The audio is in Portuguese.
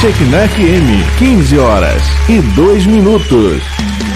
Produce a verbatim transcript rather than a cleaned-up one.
Shekinah F M, quinze horas e dois minutos.